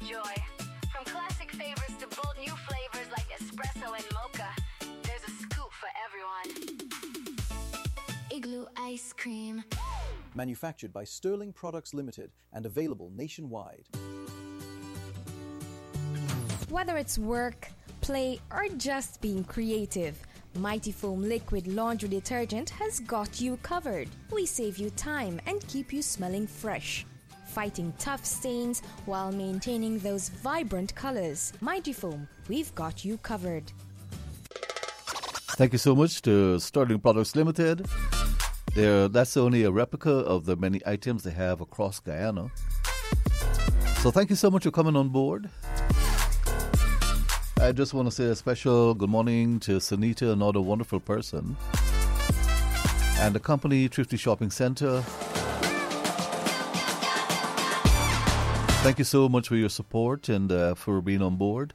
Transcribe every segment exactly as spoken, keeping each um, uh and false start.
joy. From classic favorites to bold new flavors like espresso and mocha, there's a scoop for everyone. Igloo ice cream. Manufactured by Sterling Products Limited and available nationwide. Whether it's work, play, or just being creative, Mighty Foam Liquid Laundry Detergent has got you covered. We save you time and keep you smelling fresh, fighting tough stains while maintaining those vibrant colors. Mighty Foam, we've got you covered. Thank you so much to Sterling Products Limited. They're, that's only a replica of the many items they have across Guyana. So thank you so much for coming on board. I just want to say a special good morning to Sunita, another wonderful person, and the company Thrifty Shopping Center. Thank you so much for your support and uh, for being on board.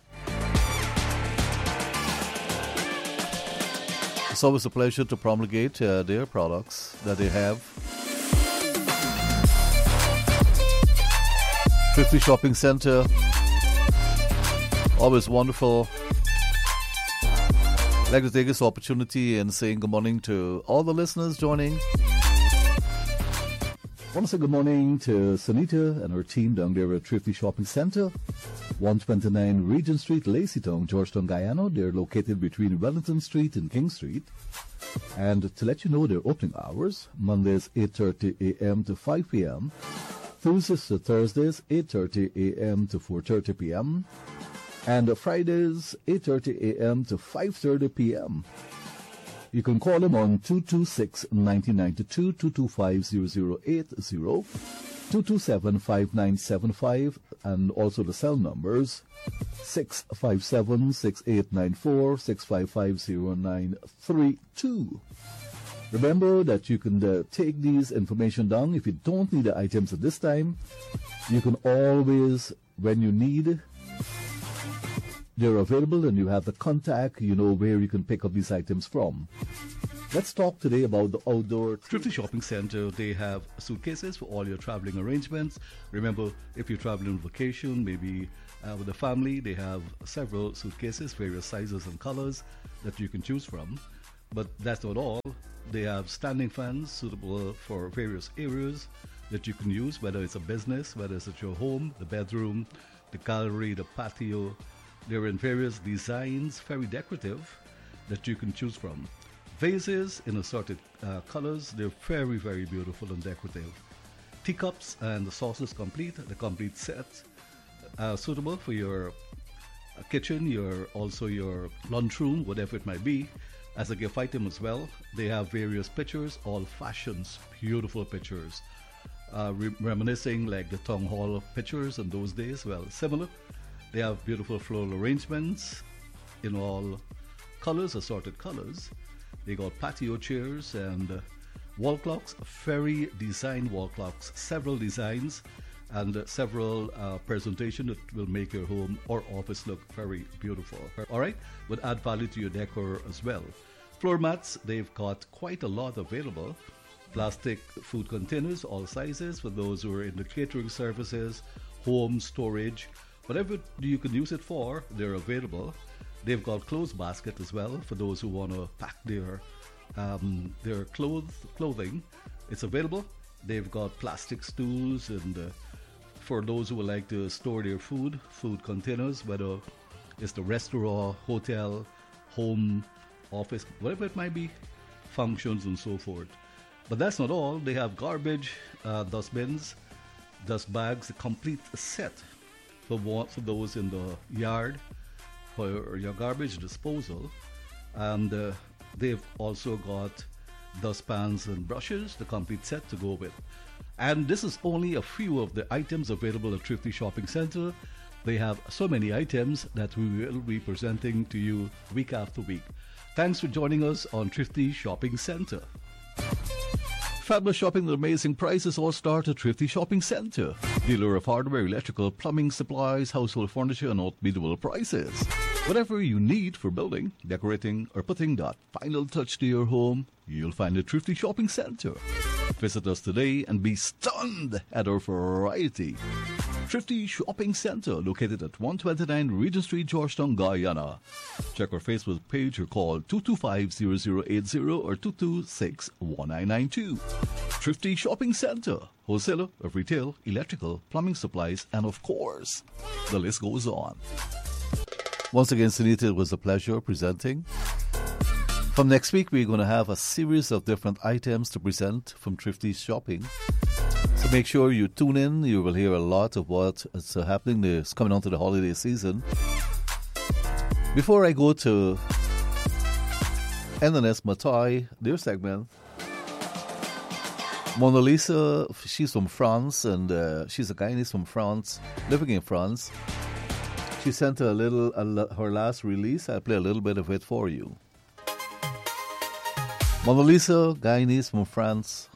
It's always a pleasure to promulgate uh, their products that they have. Thrifty Shopping Center, always wonderful. I'd like to take this opportunity and saying good morning to all the listeners joining. I want to say good morning to Sunita and her team down there at Thrifty Shopping Center, one twenty-nine Regent Street, Lazytown, Georgetown, Guyana. They're located between Wellington Street and King Street. And to let you know their opening hours, Mondays eight thirty a.m. to five p.m., Tuesdays to Thursdays eight thirty a.m. to four thirty p.m., and Fridays eight thirty a.m. to five thirty p.m. You can call them on two two six, nine zero nine two, two two five, zero zero eight zero, two two seven, five nine seven five, and also the cell numbers six five seven, six eight nine four, six five five, zero nine three two. Remember that you can uh, take these information down. If you don't need the items at this time, you can always, when you need, they're available and you have the contact, you know where you can pick up these items from. Let's talk today about the outdoor Thrifty Shopping Center. They have suitcases for all your traveling arrangements. Remember, if you're traveling on vacation, maybe uh, with a family, they have several suitcases, various sizes and colors that you can choose from. But that's not all. They have standing fans suitable for various areas that you can use, whether it's a business, whether it's at your home, the bedroom, the gallery, the patio. They're in various designs, very decorative, that you can choose from. Vases in assorted uh, colors. They're very, very beautiful and decorative. Teacups and the saucers complete, the complete set, uh, suitable for your uh, kitchen, your also your lunchroom, whatever it might be, as a gift item as well. They have various pictures, all fashions, beautiful pictures, uh, re- reminiscing like the town hall pictures in those days. Well, similar. They have beautiful floral arrangements in all colors, assorted colors. They got patio chairs and uh, wall clocks, very designed wall clocks, several designs and uh, several uh, presentations that will make your home or office look very beautiful. All right, would add value to your decor as well. Floor mats, they've got quite a lot available. Plastic food containers, all sizes, for those who are in the catering services, home storage. Whatever you can use it for, they're available. They've got clothes basket as well for those who want to pack their um, their clothes clothing. It's available. They've got plastic stools and uh, for those who would like to store their food, food containers, whether it's the restaurant, hotel, home, office, whatever it might be, functions and so forth. But that's not all. They have garbage, uh, dustbins, dust bags, a complete set for for those in the yard for your garbage disposal. And uh, they've also got dustpans and brushes, the complete set to go with. And this is only a few of the items available at Thrifty Shopping Center. They have so many items that we will be presenting to you week after week. Thanks for joining us on Thrifty Shopping Center. Fabulous shopping at amazing prices all start at Thrifty Shopping Center. Dealer of hardware, electrical, plumbing supplies, household furniture, and unbeatable prices. Whatever you need for building, decorating, or putting that final touch to your home, you'll find at Thrifty Shopping Center. Visit us today and be stunned at our variety. Thrifty Shopping Center, located at one twenty-nine Regent Street, Georgetown, Guyana. Check our Facebook page or call two two five, zero zero eight zero or two two six, one nine nine two. Thrifty Shopping Center, wholesaler of retail, electrical, plumbing supplies, and of course, the list goes on. Once again, Sunita, it was a pleasure presenting. From next week, we're going to have a series of different items to present from Thrifty Shopping. So make sure you tune in. You will hear a lot of what is uh, happening. It's coming on to the holiday season. Before I go to N N S Matai, their segment, Mona Lisa, she's from France, and uh, she's a Guyanese from France, living in France. She sent a little, a, her last release. I'll play a little bit of it for you. Mona Lisa, Guyanese from France,